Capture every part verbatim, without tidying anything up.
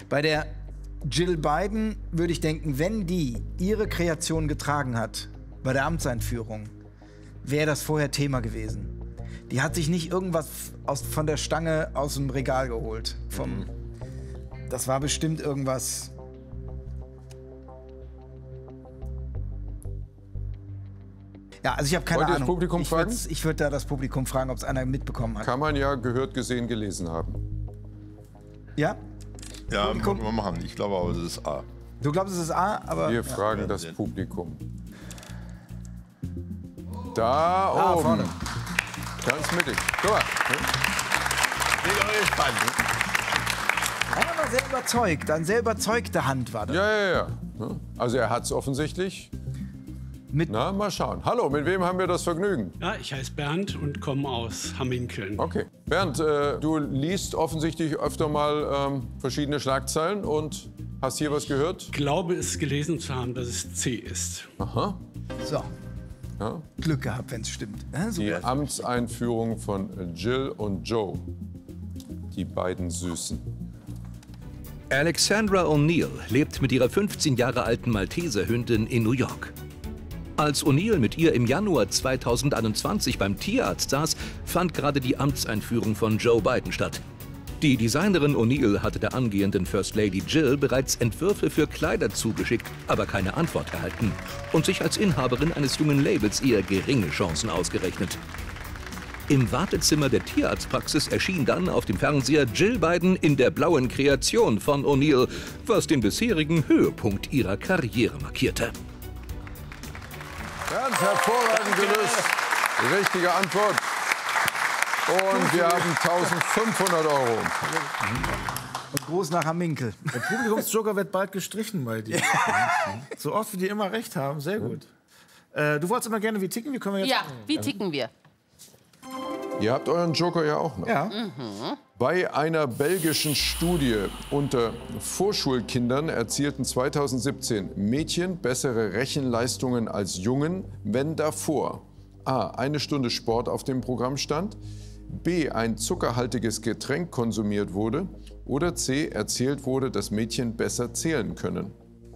Bei der Jill Biden würde ich denken, wenn die ihre Kreation getragen hat bei der Amtseinführung, wäre das vorher Thema gewesen. Die hat sich nicht irgendwas aus, von der Stange aus dem Regal geholt. Vom, mhm. Das war bestimmt irgendwas. Ja, also ich habe keine Wollt ihr Ahnung. das Publikum ich fragen? Ich würde da das Publikum fragen, ob es einer mitbekommen hat. Kann man ja gehört, gesehen, gelesen haben. Ja? Ja, Publikum? können wir machen. Ich glaube aber, es ist A. Du glaubst, es ist A, aber... Wir ja. fragen das Publikum. Da Ah, oben. vorne. Ganz mittig. Guck mal. Seht euch gespannt. Er war sehr überzeugt. Eine sehr überzeugte Hand war das. Ja, ja, ja. Also er hat es offensichtlich. Mit Na, mal schauen. Hallo, mit wem haben wir das Vergnügen? Ja, ich heiße Bernd und komme aus Hamminkeln. Okay. Bernd, äh, du liest offensichtlich öfter mal ähm, verschiedene Schlagzeilen und hast hier was gehört? Ich glaube, es gelesen zu haben, dass es C ist. Aha. So. Ja. Glück gehabt, wenn es stimmt. Ja, Die super. Amtseinführung von Jill und Joe. Die beiden Süßen. Alexandra O'Neill lebt mit ihrer fünfzehn Jahre alten Malteserhündin in New York. Als O'Neill mit ihr im Januar zweitausendeinundzwanzig beim Tierarzt saß, fand gerade die Amtseinführung von Joe Biden statt. Die Designerin O'Neill hatte der angehenden First Lady Jill bereits Entwürfe für Kleider zugeschickt, aber keine Antwort erhalten und sich als Inhaberin eines jungen Labels eher geringe Chancen ausgerechnet. Im Wartezimmer der Tierarztpraxis erschien dann auf dem Fernseher Jill Biden in der blauen Kreation von O'Neill, was den bisherigen Höhepunkt ihrer Karriere markierte. Ganz hervorragend gelöst. Richtige Antwort. Und wir haben eintausendfünfhundert Euro. Und groß nach Hamminkel. Der Publikumsjoker wird bald gestrichen bei dir. So oft wie die immer recht haben, sehr gut. Äh, du wolltest immer gerne, wie ticken wir? Können wir jetzt Ja, wie ticken wir? Ihr habt euren Joker ja auch noch. Ja. Mhm. Bei einer belgischen Studie unter Vorschulkindern erzielten zweitausendsiebzehn Mädchen bessere Rechenleistungen als Jungen, wenn davor a. eine Stunde Sport auf dem Programm stand, b. ein zuckerhaltiges Getränk konsumiert wurde oder c. erzählt wurde, dass Mädchen besser zählen können.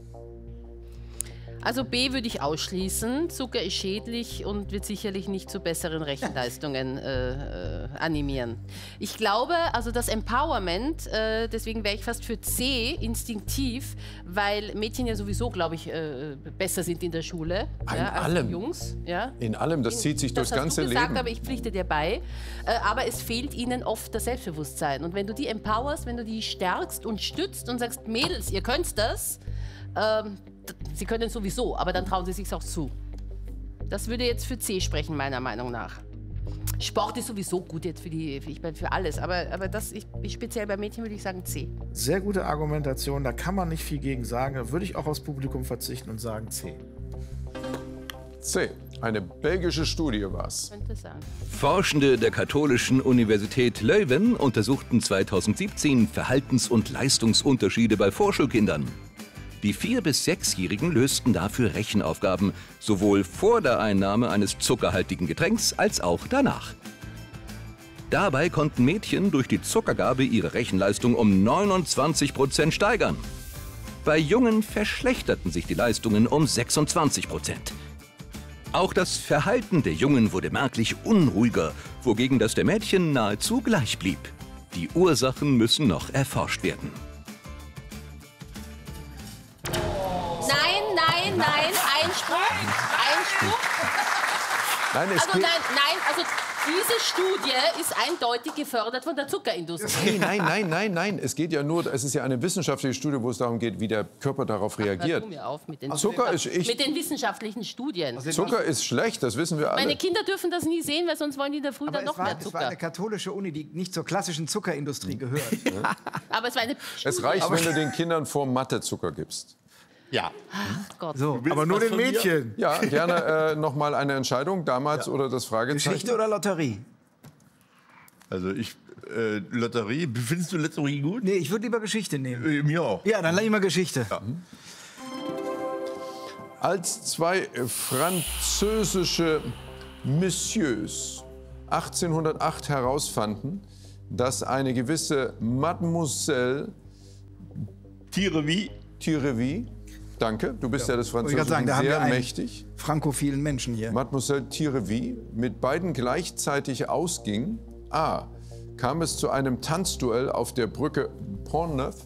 Also B würde ich ausschließen. Zucker ist schädlich und wird sicherlich nicht zu besseren Rechenleistungen äh, äh, animieren. Ich glaube, also das Empowerment, äh, deswegen wäre ich fast für C, instinktiv, weil Mädchen ja sowieso, glaube ich, äh, besser sind in der Schule. In ja, als allem. Jungs. Ja. In allem, das zieht sich durchs Das hast ganze du gesagt, Leben. aber ich pflichte dir bei. Äh, aber es fehlt ihnen oft das Selbstbewusstsein. Und wenn du die empowerst, wenn du die stärkst und stützt und sagst, Mädels, ihr könnt das, ähm, sie können sowieso, aber dann trauen sie sich auch zu. Das würde jetzt für C sprechen, meiner Meinung nach. Sport ist sowieso gut jetzt für, die, für, ich mein, für alles, aber, aber das, ich, speziell bei Mädchen würde ich sagen C. Sehr gute Argumentation, da kann man nicht viel gegen sagen. Da würde ich auch aufs Publikum verzichten und sagen C. C. Eine belgische Studie war's. Könnte sein. Forschende der Katholischen Universität Leuven untersuchten zweitausendsiebzehn Verhaltens- und Leistungsunterschiede bei Vorschulkindern. Die vier- bis sechsjährigen lösten dafür Rechenaufgaben, sowohl vor der Einnahme eines zuckerhaltigen Getränks als auch danach. Dabei konnten Mädchen durch die Zuckergabe ihre Rechenleistung um neunundzwanzig Prozent steigern. Bei Jungen verschlechterten sich die Leistungen um sechsundzwanzig Prozent. Auch das Verhalten der Jungen wurde merklich unruhiger, wogegen das der Mädchen nahezu gleich blieb. Die Ursachen müssen noch erforscht werden. Nein, nein, nein, Einspruch, Einspruch. Nein, es Also geht... nein, nein, also diese Studie ist eindeutig gefördert von der Zuckerindustrie. Nein, nein, nein, nein, nein. Es geht ja nur, es ist ja eine wissenschaftliche Studie, wo es darum geht, wie der Körper darauf reagiert. Hör mir auf mit den, Zucker ist, ich, mit den wissenschaftlichen Studien. Zucker ist schlecht, das wissen wir alle. Meine Kinder dürfen das nie sehen, weil sonst wollen die in der Früh Aber dann es noch war, mehr es war Zucker. eine katholische Uni, die nicht zur klassischen Zuckerindustrie gehört. Aber es war eine Es Studie. reicht, wenn du den Kindern vor Mathe Zucker gibst. Ja. Ach Gott. So. Aber nur was den von mir? Mädchen. Ja, gerne äh, noch mal eine Entscheidung, damals oder das Fragezeichen. Geschichte oder Lotterie? Also ich, äh, Lotterie, findest du Lotterie gut? Nee, ich würde lieber Geschichte nehmen. Äh, mir auch. Ja, dann leih ich mal Geschichte. Als zwei französische Messieurs achtzehnhundertacht herausfanden, dass eine gewisse Mademoiselle Tiere wie? Tiere wie? Danke, du bist ja, ja des Französischen sagen, da sehr haben wir einen mächtig. Frankophilen Menschen hier. Mademoiselle Tiere wie mit beiden gleichzeitig ausging. A. Kam es zu einem Tanzduell auf der Brücke Pont-Neuf?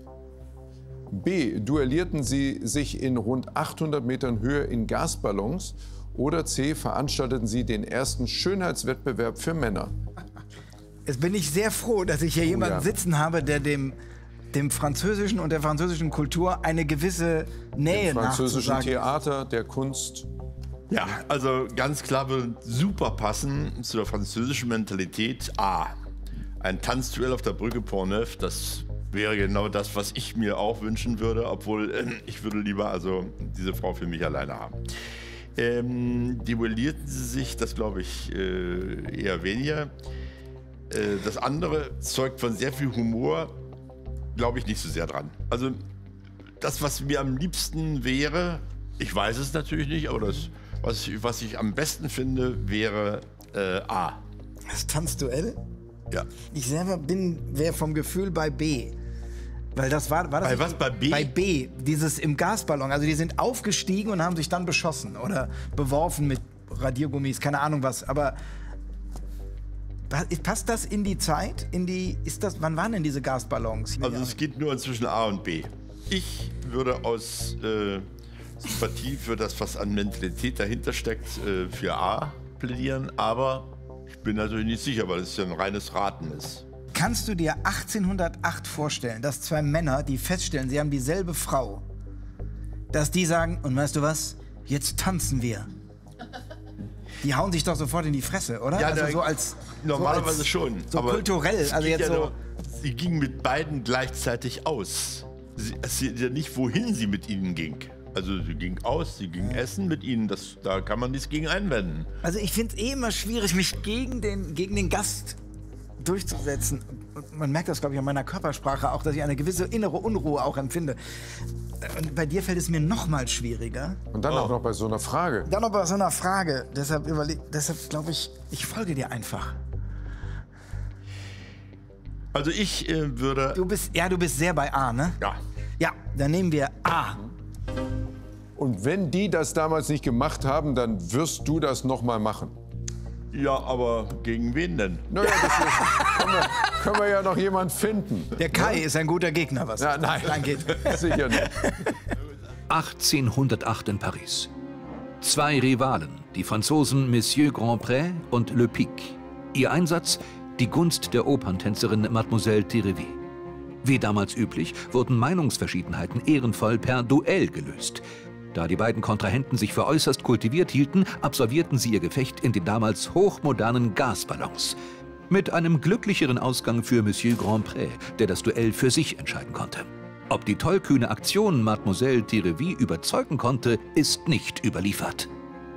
B. Duellierten sie sich in rund achthundert Metern Höhe in Gasballons? Oder C. Veranstalteten sie den ersten Schönheitswettbewerb für Männer? Jetzt bin ich sehr froh, dass ich hier jemanden ja. sitzen habe, der dem, dem Französischen und der französischen Kultur eine gewisse Nähe Dem französischen nachzusagen. Theater, der Kunst. Ja, also ganz klar würde super passen zu der französischen Mentalität. A. Ein Tanzduell auf der Brücke Pont-Neuf, das wäre genau das, was ich mir auch wünschen würde, obwohl äh, ich würde lieber also diese Frau für mich alleine haben. Ähm, duellierten sie sich, das glaube ich äh, eher weniger. Äh, das andere zeugt von sehr viel Humor, glaube ich nicht so sehr dran. Also das, was mir am liebsten wäre, ich weiß es natürlich nicht, aber das, was ich, was ich am besten finde, wäre äh, A. Das Tanzduell? Ja. Ich selber bin, wäre vom Gefühl bei B. Weil das war, war das Bei was, bei B? Bei B, dieses im Gasballon. Also die sind aufgestiegen und haben sich dann beschossen oder beworfen mit Radiergummis, keine Ahnung was. Aber passt das in die Zeit? In die, ist das, wann waren denn diese Gasballons? Also es geht nur zwischen A und B. Ich würde aus äh, Sympathie für das, was an Mentalität dahinter steckt, äh, für A plädieren. Aber ich bin natürlich nicht sicher, weil es ja ein reines Raten ist. Kannst du dir achtzehnhundertacht vorstellen, dass zwei Männer, die feststellen, sie haben dieselbe Frau, dass die sagen, und weißt du was, jetzt tanzen wir. Die hauen sich doch sofort in die Fresse, oder? Ja, also so als, normalerweise so als, schon. So aber kulturell. Also jetzt ja so. Nur, sie ging mit beiden gleichzeitig aus. Sie, es sieht ja nicht, wohin sie mit ihnen ging. Also sie ging aus, sie ging essen mit ihnen. Das, da kann man nichts gegen einwenden. Also ich finde es eh immer schwierig, mich gegen den, gegen den Gast durchzusetzen. Und man merkt das, glaube ich, an meiner Körpersprache auch, dass ich eine gewisse innere Unruhe auch empfinde. Und bei dir fällt es mir noch mal schwieriger. Und dann Oh. auch noch bei so einer Frage. Dann noch bei so einer Frage. Deshalb, überleg, deshalb glaube ich, ich folge dir einfach. Also ich äh, würde... Du bist, ja, du bist sehr bei A, ne? Ja. Ja, dann nehmen wir A. Und wenn die das damals nicht gemacht haben, dann wirst du das noch mal machen. Ja, aber gegen wen denn? Naja, das ist, können, wir, können wir ja noch jemand finden. Der Kai ist ein guter Gegner, was Ja, nein, das angeht. sicher nicht. achtzehnhundertacht in Paris. Zwei Rivalen, die Franzosen Monsieur Grandpré und Le Pic. Ihr Einsatz, die Gunst der Operntänzerin Mademoiselle Thierry. Wie damals üblich, wurden Meinungsverschiedenheiten ehrenvoll per Duell gelöst. Da die beiden Kontrahenten sich für äußerst kultiviert hielten, absolvierten sie ihr Gefecht in den damals hochmodernen Gasballons. Mit einem glücklicheren Ausgang für Monsieur Grandpré, der das Duell für sich entscheiden konnte. Ob die tollkühne Aktion Mademoiselle Thierry überzeugen konnte, ist nicht überliefert.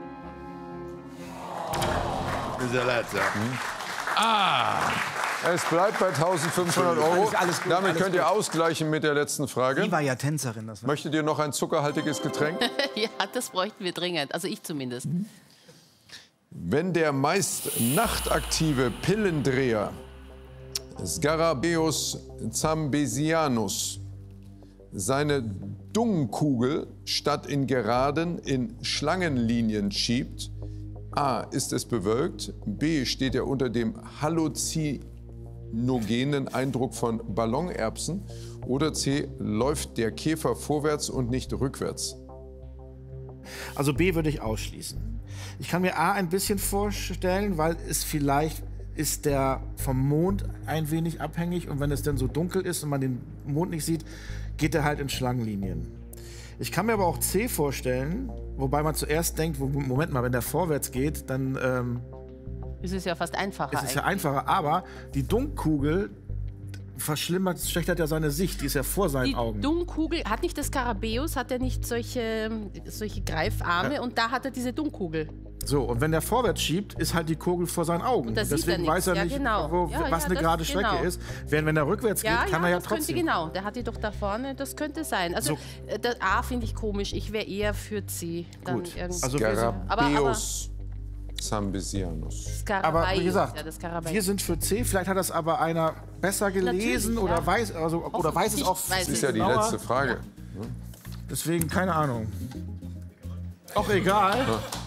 Sehr leid, ja. Ah! Es bleibt bei eintausendfünfhundert Euro. Alles- alles gut, Damit alles könnt ihr ausgleichen mit der letzten Frage. Die war ja Tänzerin. Das war. Möchtet ihr noch ein zuckerhaltiges Getränk? Ja, das bräuchten wir dringend. Also ich zumindest. Wenn der meist nachtaktive Pillendreher Scarabeus zambesianus seine Dungkugel statt in Geraden in Schlangenlinien schiebt, A. Ist es bewölkt, B. Steht er unter dem halluzinogenen Eindruck von Ballonerbsen oder C. Läuft der Käfer vorwärts und nicht rückwärts? Also B würde ich ausschließen. Ich kann mir A ein bisschen vorstellen, weil es vielleicht ist der vom Mond ein wenig abhängig und wenn es dann so dunkel ist und man den Mond nicht sieht, geht er halt in Schlangenlinien. Ich kann mir aber auch C vorstellen, wobei man zuerst denkt, Moment mal, wenn der vorwärts geht, dann ähm, Es ist ja fast einfacher. ist es ja eigentlich. einfacher. Aber die Dunkkugel verschlimmert, verschlechtert ja seine Sicht, die ist ja vor seinen Die Augen. Dunkkugel, hat nicht das Skarabäus, hat er nicht solche, solche Greifarme Ja. und da hat er diese Dunkkugel. So, und wenn der vorwärts schiebt, ist halt die Kugel vor seinen Augen. Und da sieht deswegen er weiß er nichts. nicht, Ja, genau. wo, Ja, was ja, eine das- gerade Strecke genau. ist. Während wenn er rückwärts Ja, geht, kann ja, er ja das trotzdem. könnte genau. Der hat die doch da vorne, das könnte sein. Also So. äh, das A finde ich komisch. Ich wäre eher für C. Dann Gut. irgendwie. Also wir sind- aber, aber Scarabeus. Sambesianus. Aber wie gesagt, ja, das Skarabäi. wir sind für C. Vielleicht hat das aber einer besser gelesen Natürlich, oder, ja. weiß, also, oder weiß es auch. Weiß Das ist ja die genauer. letzte Frage. Deswegen keine Ahnung. Auch egal.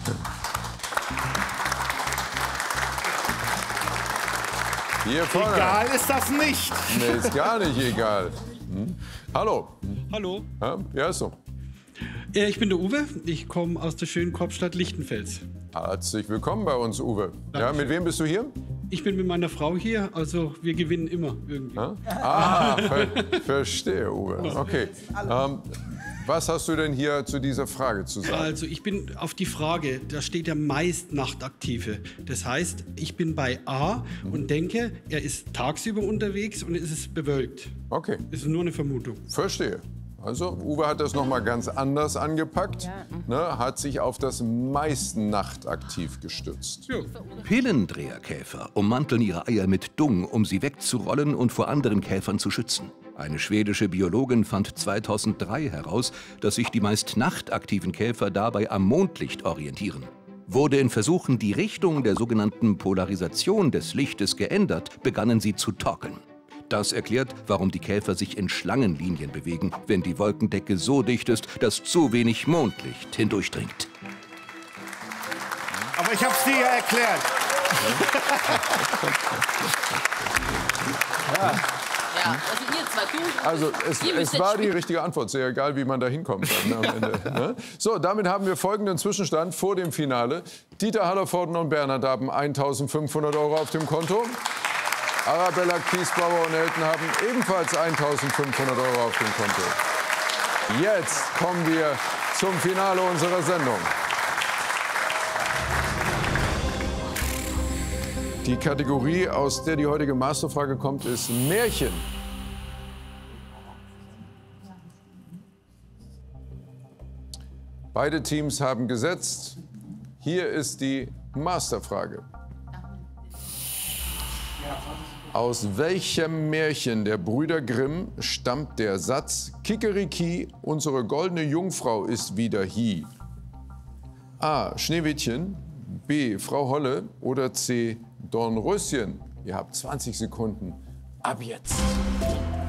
Hier vorne. Egal ist das nicht. Nee, ist gar nicht egal. Hm? Hallo. Hallo, Ja, wie heißt du? äh, ich bin der Uwe. Ich komme aus der schönen Korbstadt Lichtenfels. Herzlich willkommen bei uns, Uwe. Ja, mit wem bist du hier? Ich bin mit meiner Frau hier, also wir gewinnen immer irgendwie. Ah, ver verstehe, Uwe. Okay. Ähm, was hast du denn hier zu dieser Frage zu sagen? Also ich bin auf die Frage, da steht ja meist Nachtaktive. Das heißt, ich bin bei A und denke, er ist tagsüber unterwegs und es ist bewölkt. Okay, Das ist nur eine Vermutung. verstehe. Also, Uwe hat das noch mal ganz anders angepackt, ne, hat sich auf das meist nachtaktiv gestützt. Ja. Pillendreherkäfer ummanteln ihre Eier mit Dung, um sie wegzurollen und vor anderen Käfern zu schützen. Eine schwedische Biologin fand zweitausenddrei heraus, dass sich die meist nachtaktiven Käfer dabei am Mondlicht orientieren. Wurde in Versuchen die Richtung der sogenannten Polarisation des Lichtes geändert, begannen sie zu torkeln. Das erklärt, warum die Käfer sich in Schlangenlinien bewegen, wenn die Wolkendecke so dicht ist, dass zu wenig Mondlicht hindurchdringt. Aber ich hab's dir ja erklärt. Ja, also ihr zwei, du. Also es, ihr müsst es war jetzt die richtige Antwort, sehr egal, wie man da hinkommt. Dann am Ende, ne? So, damit haben wir folgenden Zwischenstand vor dem Finale. Dieter Hallervorden und Bernhard haben eintausendfünfhundert Euro auf dem Konto. Arabella, Kiesbauer und Elton haben ebenfalls eintausendfünfhundert Euro auf dem Konto. Jetzt kommen wir zum Finale unserer Sendung. Die Kategorie, aus der die heutige Masterfrage kommt, ist Märchen. Beide Teams haben gesetzt. Hier ist die Masterfrage. Aus welchem Märchen der Brüder Grimm stammt der Satz Kikeriki, unsere goldene Jungfrau ist wieder hie? A. Schneewittchen, B. Frau Holle oder C. Dornröschen? Ihr habt zwanzig Sekunden. Ab jetzt.